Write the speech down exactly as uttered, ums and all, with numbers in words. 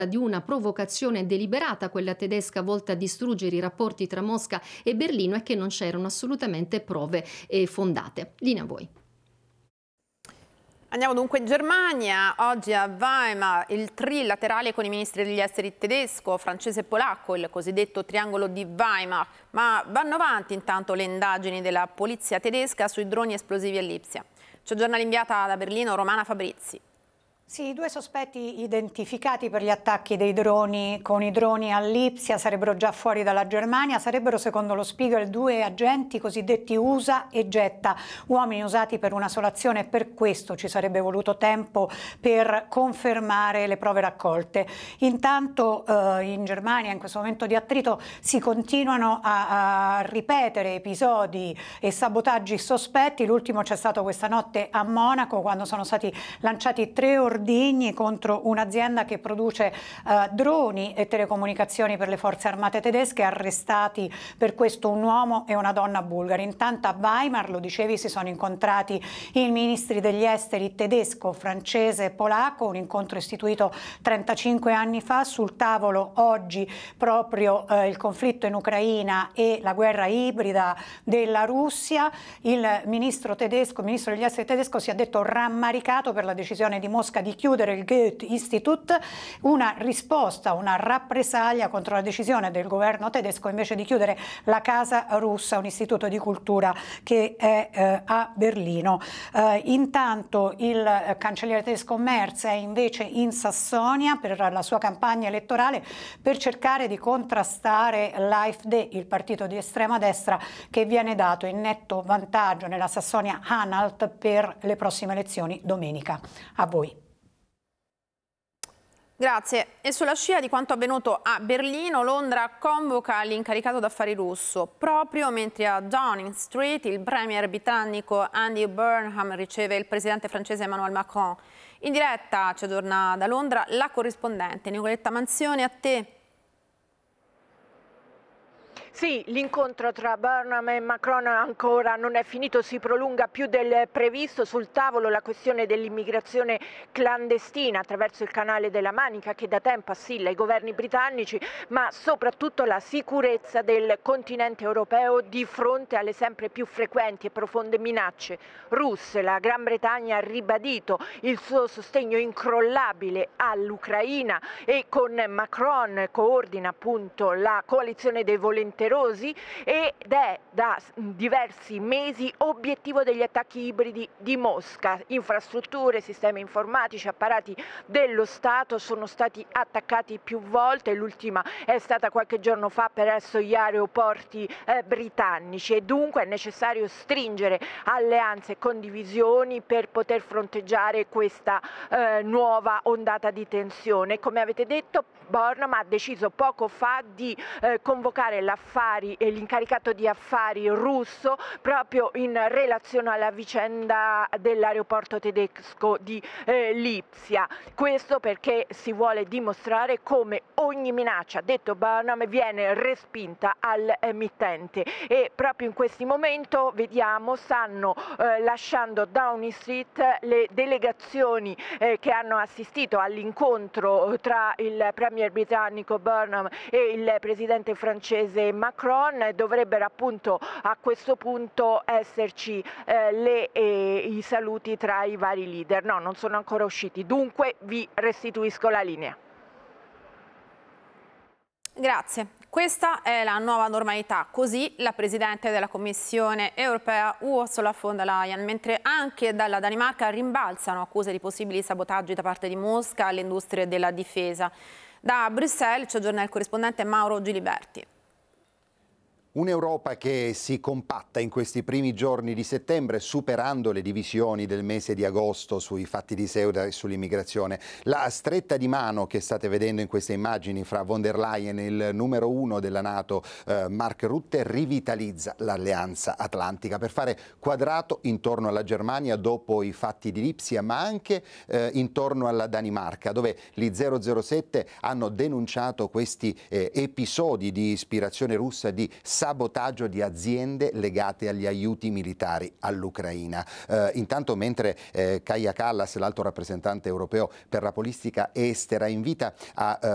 di una provocazione deliberata, quella tedesca volta a distruggere i rapporti tra Mosca e Berlino, e che non c'erano assolutamente prove eh, fondate. Linea a voi. Andiamo dunque in Germania. Oggi a Weimar il trilaterale con i ministri degli esteri tedesco, francese e polacco, il cosiddetto triangolo di Weimar. Ma vanno avanti intanto le indagini della polizia tedesca sui droni esplosivi a Lipsia. Ci aggiorna l'inviata da Berlino Romana Fabrizi. Sì, i due sospetti identificati per gli attacchi dei droni con i droni a Lipsia sarebbero già fuori dalla Germania, sarebbero secondo lo Spiegel due agenti cosiddetti usa e getta, uomini usati per una sola azione, e per questo ci sarebbe voluto tempo per confermare le prove raccolte. Intanto eh, in Germania in questo momento di attrito si continuano a, a ripetere episodi e sabotaggi sospetti. L'ultimo c'è stato questa notte a Monaco, quando sono stati lanciati tre ordigni contro un'azienda che produce uh, droni e telecomunicazioni per le forze armate tedesche, arrestati per questo un uomo e una donna bulgari. Intanto a Weimar, lo dicevi, si sono incontrati i ministri degli esteri tedesco, francese e polacco, un incontro istituito trentacinque anni fa. Sul tavolo oggi proprio uh, il conflitto in Ucraina e la guerra ibrida della Russia. Il ministro tedesco, il ministro degli esteri tedesco si è detto rammaricato per la decisione di Mosca di chiudere il Goethe-Institut, una risposta, una rappresaglia contro la decisione del governo tedesco invece di chiudere la Casa Russa, un istituto di cultura che è eh, a Berlino. Eh, intanto il eh, cancelliere tedesco Merz è invece in Sassonia per la sua campagna elettorale per cercare di contrastare l'AfD, il partito di estrema destra che viene dato in netto vantaggio nella Sassonia-Anhalt per le prossime elezioni domenica. A voi. Grazie. E sulla scia di quanto avvenuto a Berlino, Londra convoca l'incaricato d'affari russo. Proprio mentre a Downing Street il premier britannico Andy Burnham riceve il presidente francese Emmanuel Macron. In diretta ci aggiorna da Londra la corrispondente Nicoletta Manzione, a te. Sì, l'incontro tra Burnham e Macron ancora non è finito, si prolunga più del previsto. Sul tavolo la questione dell'immigrazione clandestina attraverso il canale della Manica, che da tempo assilla i governi britannici, ma soprattutto la sicurezza del continente europeo di fronte alle sempre più frequenti e profonde minacce russe. La Gran Bretagna ha ribadito il suo sostegno incrollabile all'Ucraina e con Macron coordina appunto la coalizione dei volontieri ed è da diversi mesi obiettivo degli attacchi ibridi di Mosca. Infrastrutture, sistemi informatici, apparati dello Stato sono stati attaccati più volte, l'ultima è stata qualche giorno fa presso gli aeroporti eh, britannici, e dunque è necessario stringere alleanze e condivisioni per poter fronteggiare questa eh, nuova ondata di tensione. Come avete detto, Burnham ha deciso poco fa di eh, convocare l'affari e l'incaricato di affari russo proprio in relazione alla vicenda dell'aeroporto tedesco di eh, Lipsia. Questo perché si vuole dimostrare come ogni minaccia, detto Burnham, viene respinta al eh, mittente, e proprio in questo momento vediamo stanno eh, lasciando Downing Street le delegazioni eh, che hanno assistito all'incontro tra il premier britannico Burnham e il presidente francese Macron. Dovrebbero appunto a questo punto esserci eh, le, eh, i saluti tra i vari leader. No, non sono ancora usciti, dunque vi restituisco la linea. Grazie. Questa è la nuova normalità, così la Presidente della Commissione europea Ursula von der Leyen, mentre anche dalla Danimarca rimbalzano accuse di possibili sabotaggi da parte di Mosca alle industrie della difesa. Da Bruxelles ci aggiorna il corrispondente Mauro Giliberti. Un'Europa che si compatta in questi primi giorni di settembre, superando le divisioni del mese di agosto sui fatti di Ceuta e sull'immigrazione. La stretta di mano che state vedendo in queste immagini fra von der Leyen e il numero uno della NATO, eh, Mark Rutte, rivitalizza l'alleanza atlantica per fare quadrato intorno alla Germania dopo i fatti di Lipsia, ma anche eh, intorno alla Danimarca, dove gli zero zero sette hanno denunciato questi eh, episodi di ispirazione russa, di sabotaggio di aziende legate agli aiuti militari all'Ucraina. Eh, intanto, mentre eh, Kaja Kallas, l'alto rappresentante europeo per la politica estera, invita a eh,